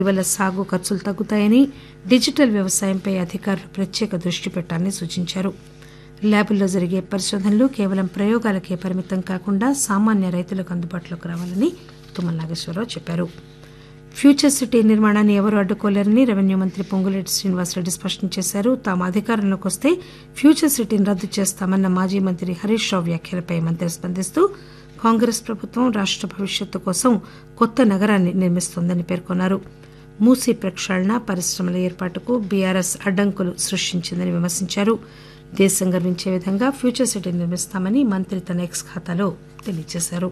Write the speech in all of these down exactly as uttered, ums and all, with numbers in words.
వల్ల సాగు ఖర్చులు తగ్గుతాయని, డిజిటల్ వ్యవసాయంపై అధికారులు ప్రత్యేక దృష్టి పెట్టాలని సూచించారు. ల్యాబుల్లో జరిగే పరిశోధనలు కేవలం ప్రయోగాలకే పరిమితం కాకుండా సామాన్య రైతులకు అందుబాటులోకి రావాలని తుమ్మల నాగేశ్వరరావు చెప్పారు. ఫ్యూచర్ సిటీ నిర్మాణాన్ని ఎవరూ అడ్డుకోలేరని రెవెన్యూ మంత్రి పొంగులేటి శ్రీనివాసరెడ్డి స్పష్టం చేశారు. తాము అధికారంలోకి వస్తే ఫ్యూచర్ సిటీని రద్దు చేస్తామన్న మాజీ మంత్రి హరీష్ రావు వ్యాఖ్యలపై మంత్రి స్పందిస్తూ కాంగ్రెస్ ప్రభుత్వం రాష్ట భవిష్యత్తు కోసం కొత్త నగరాన్ని నిర్మిస్తోందని పేర్కొన్నారు. మూసీ ప్రక్షాళన, పరిశ్రమల ఏర్పాటుకు బీఆర్ఎస్ అడ్డంకులు సృష్టించిందని విమర్శించారు. దేశం గర్వించే విధంగా ఫ్యూచర్ సిటీ నిర్మిస్తామని మంత్రి తన ఎక్స్ ఖాతాలో తెలియజేశారు.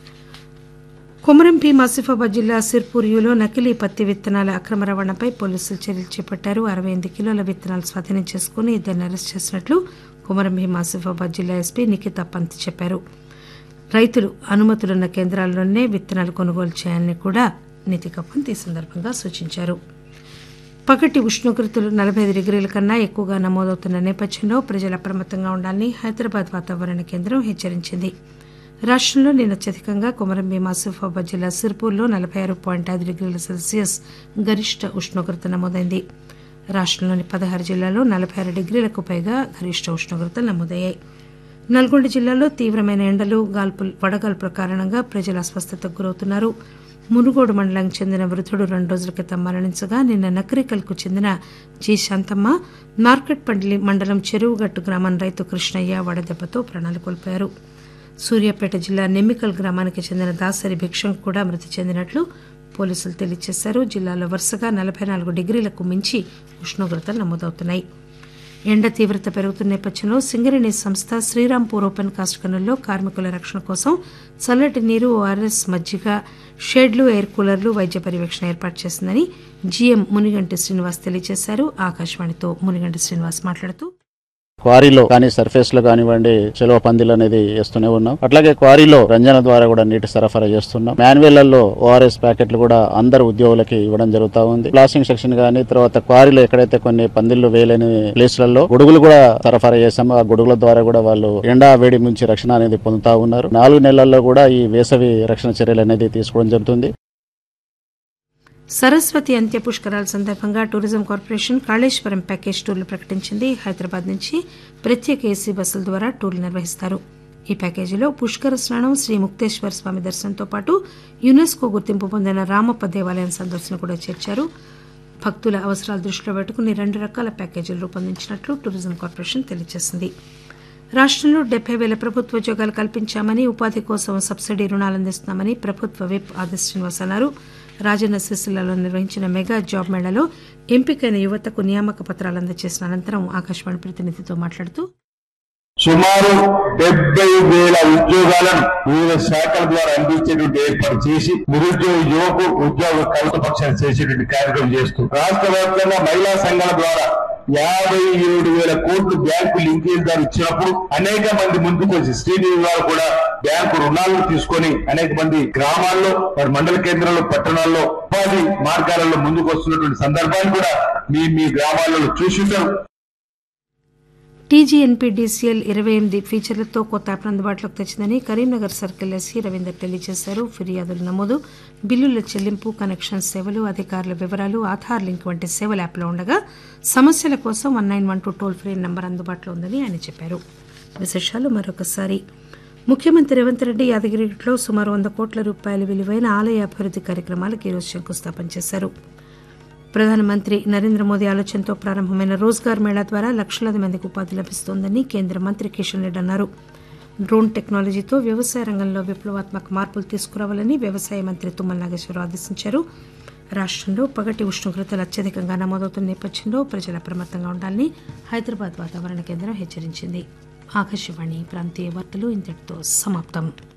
కొమరం భీం ఆసిఫాబాద్ జిల్లా సిర్పూర్యులో నకిలీ పత్తి విత్తనాల అక్రమ రవాణాపై పోలీసులు చర్యలు చేపట్టారు. అరవై ఎనిమిది కిలోల విత్తనాలు స్వాధీనం చేసుకుని ఇద్దరిని అరెస్ట్ చేసినట్లు కొమరం భీం ఆసిఫాబాద్ జిల్లా ఎస్పీ నిఖితా పంత్ చెప్పారు. రైతులు అనుమతులున్న కేంద్రాల్లోనే విత్తనాలు కొనుగోలు చేయాలని కూడా నిఖితా పంత్ ఈ సందర్భంగా సూచించారు. పగటి ఉష్ణోగ్రతలు నలభై ఐదు డిగ్రీల కన్నా ఎక్కువగా నమోదవుతున్న నేపథ్యంలో ప్రజలు అప్రమత్తంగా ఉండాలని హైదరాబాద్ వాతావరణ కేంద్రం హెచ్చరించింది. రాష్టంలో నిన్న అత్యధికంగా కొమరం భీం ఆసిఫాబాద్ జిల్లా సిర్పూర్లో నలభై ఆరు పాయింట్ ఐదు డిగ్రీల సెల్సియస్ గరిష్ట ఉష్ణోగ్రత నమోదైంది. రాష్టంలోని పదహారు జిల్లాల్లో నలభై ఆరు డిగ్రీలకు పైగా గరిష్ట ఉష్ణోగ్రతలు నమోదయ్యాయి. నల్గొండ జిల్లాలో తీవ్రమైన ఎండలు, గాల్పులు వడగాల్పుల కారణంగా ప్రజలు అస్వస్థతకు గురవుతున్నారు. మునుగోడు మండలానికి చెందిన వృద్ధుడు రెండు రోజుల క్రితం మరణించగా నిన్న నకరికల్కు చెందిన జి శాంతమ్మ, మార్కెట్పల్లి మండలం చెరువుగట్టు గ్రామం రైతు కృష్ణయ్య వడదెబ్బతో ప్రాణాలు కోల్పోయారు. సూర్యాపేట జిల్లా నెమ్మికల్ గ్రామానికి చెందిన దాసరి భిక్షం కూడా మృతి చెందినట్లు పోలీసులు తెలియజేశారు. జిల్లాలో వరుసగా నలభై నాలుగు డిగ్రీలకు మించి ఉష్ణోగ్రతలు నమోదవుతున్నాయి. ఎండ తీవ్రత పెరుగుతున్న నేపథ్యంలో సింగరేణి సంస్థ శ్రీరాంపూర్ ఓపెన్ కాస్ట్ గనుల్లో కార్మికుల రక్షణ కోసం చల్లటి నీరు, ఓఆర్ఎస్, మజ్జిగ, షెడ్లు, ఎయిర్ కూలర్లు, వైద్య పర్యవేక్షణ ఏర్పాటు చేసిందని జీఎం మునిగంటి శ్రీనివాస్ తెలియజేశారు. ఆకాశవాణితో మునిగంటి శ్రీనివాస్ మాట్లాడుతూ క్వారీలో కానీ సర్ఫేస్ లో కానివ్వండి చెలవ పందిలు అనేది వేస్తూనే ఉన్నాం. అట్లాగే క్వారీలో రంజన ద్వారా కూడా నీటి సరఫరా చేస్తున్నాం. మాన్యువల్లో ఓఆర్ఎస్ ప్యాకెట్లు కూడా అందరు ఉద్యోగులకి ఇవ్వడం జరుగుతా ఉంది. బ్లాస్టింగ్ సెక్షన్ గానీ తర్వాత క్వారీలో ఎక్కడైతే కొన్ని పందిళ్లు వేయలేని ప్లేస్లలో గొడుగులు కూడా సరఫరా చేశాము. ఆ గొడుగుల ద్వారా కూడా వాళ్ళు ఎండా వేడి నుంచి రక్షణ అనేది పొందుతా ఉన్నారు. నాలుగు నెలల్లో కూడా ఈ వేసవి రక్షణ చర్యలు అనేది తీసుకోవడం జరుగుతుంది. సరస్వతి అంత్య పుష్కరాల సందర్భంగా టూరిజం కార్పొరేషన్ కాళేశ్వరం ప్యాకేజ్ టూర్లు ప్రకటించింది. హైదరాబాద్ నుంచి ప్రత్యేక ఏసీ బస్సుల ద్వారా టూర్లు నిర్వహిస్తారు. ఈ ప్యాకేజీలో పుష్కర స్నానం, శ్రీ ముక్తేశ్వర స్వామి దర్శనంతో పాటు యునెస్కో గుర్తింపు పొందిన రామప్ప దేవాలయం సందర్శన కూడా చేర్చారు. భక్తుల అవసరాలు దృష్టిలో పెట్టుకుని రెండు రకాల ప్యాకేజీలు రూపొందించినట్లు టూరిజం కార్పొరేషన్ తెలియజేసింది. రాష్టంలో డెబ్బై వేల ప్రభుత్వ ఉద్యోగాలు కల్పించామని, ఉపాధి కోసం సబ్సిడీ రుణాలు అందిస్తున్నామని ప్రభుత్వ విప్ ఆది శ్రీనివాస్ అన్నారు. రాజన్న సిరిసిల్లలో నిర్వహించిన మెగా జాబ్ మేళాలో ఎంపికైన యువతకు నియామక పత్రాలు అందజేసిన అనంతరం ఆకాశవాణి ప్రతినిధితో మాట్లాడుతూ సుమారు డెబ్బై వేల ఉద్యోగాలను వివిధ శాఖల ద్వారా అందించేటువంటి ఏర్పాటు చేసి నిరుద్యోగ యువకు ఉద్యోగ కల్పపక్షాలు చేసేటువంటి కార్యక్రమం చేస్తూ రాష్ట్ర వ్యాప్తంగా మహిళా సంఘాల ద్వారా యాభై ఏడు వేల కోట్లు బ్యాంకు లింకేజ్ ద్వారా ఇచ్చినప్పుడు అనేక మంది ముందుకు వచ్చి శ్రీనిధి వారు కూడా బ్యాంకు రుణాలను తీసుకొని అనేక మంది గ్రామాల్లో వారి మండల కేంద్రాల్లో పట్టణాల్లో ఉపాధి మార్గాలలో ముందుకు వస్తున్నటువంటి సందర్భాన్ని కూడా మీ మీ గ్రామాలలో చూసింటారు. టీజీఎన్పీడీసీఎల్ ఇరవై ఎనిమిది ఫీచర్లతో కొత్త యాప్ అందుబాటులోకి తెచ్చిందని కరీంనగర్ సర్కిల్ ఎస్సీ రవీందర్ తెలియజేశారు. ఫిర్యాదుల నమోదు, బిల్లుల చెల్లింపు, కనెక్షన్ సేవలు, అధికారుల వివరాలు, ఆధార్ లింక్ వంటి సేవలు యాప్లో ఉండగా సమస్యల కోసం one nine one two toll free number అందుబాటులో ఉందని ఆయన చెప్పారు. విశేషాలు మరొకసారి. ముఖ్యమంత్రి రేవంత్ రెడ్డి యాదగిరిలో సుమారు వంద కోట్ల రూపాయల విలువైన ఆలయ అభివృద్ది కార్యక్రమాలకు ఈరోజు శంకుస్థాపన చేశారు. ప్రధానమంత్రి నరేంద్ర మోదీ ఆలోచనతో ప్రారంభమైన రోజ్గార్ మేళా ద్వారా లక్షలాది మందికి ఉపాధి లభిస్తోందని కేంద్ర మంత్రి కిషన్ రెడ్డి అన్నారు. డ్రోన్ టెక్నాలజీతో వ్యవసాయ రంగంలో విప్లవాత్మక మార్పులు తీసుకురావాలని వ్యవసాయ మంత్రి తుమ్మల నాగేశ్వరరావు ఆదేశించారు. రాష్టంలో పగటి ఉష్ణోగ్రతలు అత్యధికంగా నమోదవుతున్న నేపథ్యంలో ప్రజలు అప్రమత్తంగా ఉండాలని హైదరాబాద్ వాతావరణ కేంద్రం హెచ్చరించింది. ఆకాశవాణి ప్రాంతీయ వార్తలు ఇంతటితో సమాప్తం.